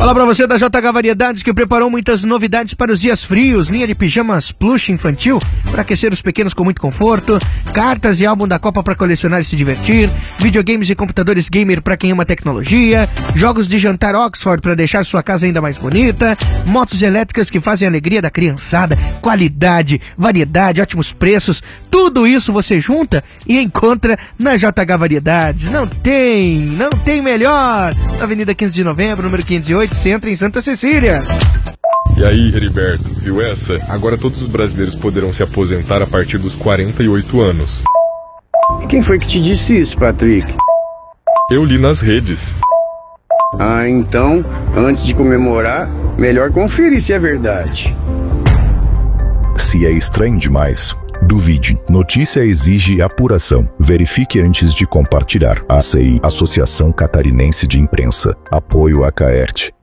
Fala pra você da JH Variedades, que preparou muitas novidades para os dias frios. Linha de pijamas plush infantil para aquecer os pequenos com muito conforto, cartas e álbum da Copa para colecionar e se divertir, videogames e computadores gamer para quem ama tecnologia, jogos de jantar Oxford para deixar sua casa ainda mais bonita, motos elétricas que fazem a alegria da criançada, qualidade, variedade, ótimos preços, tudo isso você junta e encontra na JH Variedades. Não tem melhor. Na Avenida 15 de Novembro, número 508, Centro, em Santa Cecília. E aí, Heriberto, viu essa? Agora todos os brasileiros poderão se aposentar a partir dos 48 anos. E quem foi que te disse isso, Patrick? Eu li nas redes. Ah, então, antes de comemorar, melhor conferir se é verdade. Se é estranho demais, duvide. Notícia exige apuração. Verifique antes de compartilhar. ACI, Associação Catarinense de Imprensa. Apoio a Caerte.